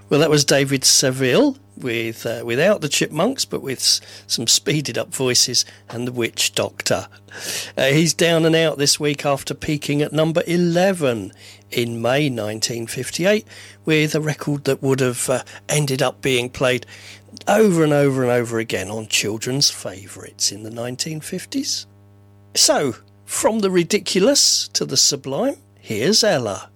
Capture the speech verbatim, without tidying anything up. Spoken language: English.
Well, that was David Seville with uh, without the Chipmunks, but with s- some speeded up voices and the Witch Doctor. Uh, he's down and out this week after peaking at number eleven in May nineteen fifty-eight with a record that would have uh, ended up being played over and over and over again on children's favourites in the nineteen fifties. So, from the ridiculous to the sublime, here's Ella.